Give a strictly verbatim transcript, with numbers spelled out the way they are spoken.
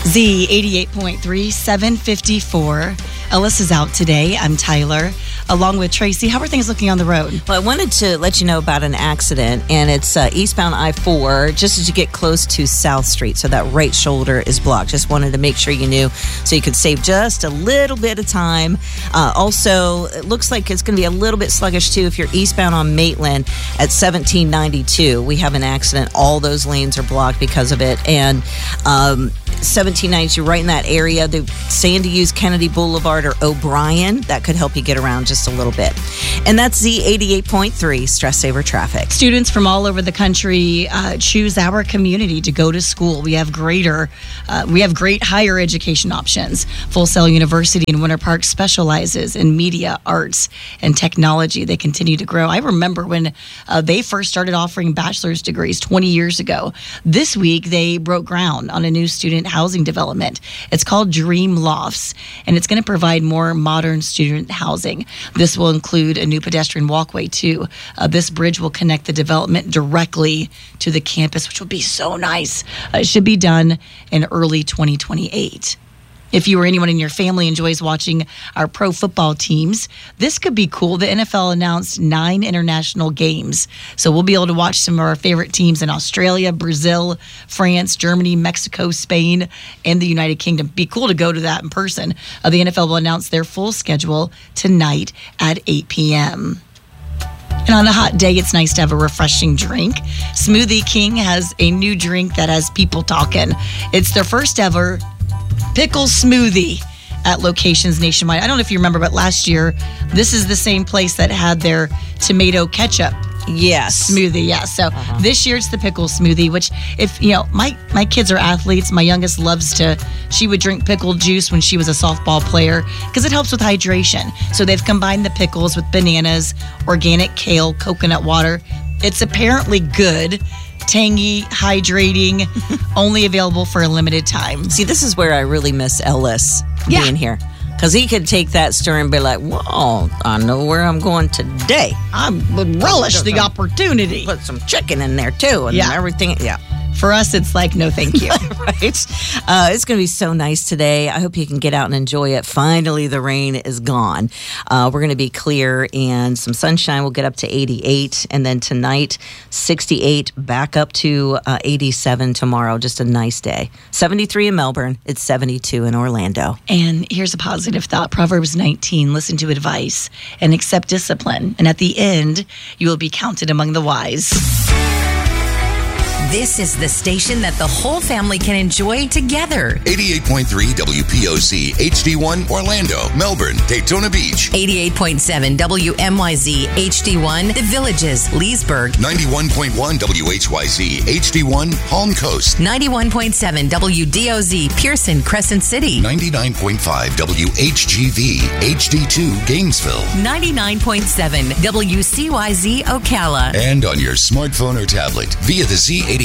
Z eighty-eight point three, seven fifty-four. Ellis is out today. I'm Tyler, along with Tracy. How are things looking on the road? Well, I wanted to let you know about an accident, and it's uh, eastbound I four, just as you get close to South Street. So that right shoulder is blocked. Just wanted to make sure you knew so you could save just a little bit of time. Uh, also, it looks like it's going to be a little bit sluggish, too, if you're eastbound on Maitland at seventeen ninety-two. We have an accident. All those lanes are blocked because of it. And um, seventeen ninety-two, right in that area, they're saying to use Kennedy Boulevard or O'Brien. That could help you get around just a little bit. And that's Z eighty-eight point three, Stress Saver Traffic. Students from all over the country uh, choose our community to go to school. We have greater, uh, we have great higher education options. Full Sail University in Winter Park specializes in media, arts, and technology. They continue to grow. I remember when uh, they first started offering bachelor's degrees twenty years ago. This week, they broke ground on a new student housing development. It's called Dream Lofts, and it's going to provide more modern student housing. This will include a new pedestrian walkway, too. Uh, this bridge will connect the development directly to the campus, which will be so nice. Uh, it should be done in early twenty twenty-eight. If you or anyone in your family enjoys watching our pro football teams, this could be cool. The N F L announced nine international games. So we'll be able to watch some of our favorite teams in Australia, Brazil, France, Germany, Mexico, Spain, and the United Kingdom. Be cool to go to that in person. Uh, the N F L will announce their full schedule tonight at eight p.m. And on a hot day, it's nice to have a refreshing drink. Smoothie King has a new drink that has people talking. It's their first ever pickle smoothie at locations nationwide. I don't know if you remember, but last year, this is the same place that had their tomato ketchup Yes. smoothie. Yeah. So uh-huh. This year it's the pickle smoothie, which if, you know, my, my kids are athletes. My youngest loves to, she would drink pickle juice when she was a softball player because it helps with hydration. So they've combined the pickles with bananas, organic kale, coconut water. It's apparently good. Tangy, hydrating, only available for a limited time. See, this is where I really miss Ellis yeah. being here. Because he could take that stir and be like, whoa, I know where I'm going today. I would relish the opportunity. Put some chicken in there, too, and yeah. everything. Yeah. For us, it's like, no, thank you. Right? Uh, it's going to be so nice today. I hope you can get out and enjoy it. Finally, the rain is gone. Uh, we're going to be clear and some sunshine. We'll get up to eighty-eight. And then tonight, sixty-eight, back up to uh, eighty-seven tomorrow. Just a nice day. seventy-three in Melbourne. It's seventy-two in Orlando. And here's a positive thought. Proverbs nineteen, listen to advice and accept discipline. And at the end, you will be counted among the wise. This is the station that the whole family can enjoy together. eighty-eight point three W P O Z H D one Orlando, Melbourne, Daytona Beach. eighty-eight point seven W M Y Z H D one The Villages, Leesburg. ninety-one point one W H Y Z H D one Palm Coast. ninety-one point seven W D O Z Pearson, Crescent City. ninety-nine point five W H G V H D two Gainesville. ninety-nine point seven W C Y Z Ocala. And on your smartphone or tablet via the Z eighty-eight